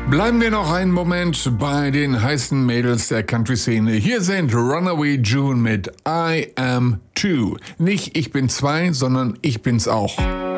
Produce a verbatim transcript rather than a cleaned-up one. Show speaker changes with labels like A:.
A: Bleiben wir noch einen Moment bei den heißen Mädels der Country-Szene. Hier sind Runaway June mit I Am Two. Nicht ich bin zwei, sondern ich bin's auch.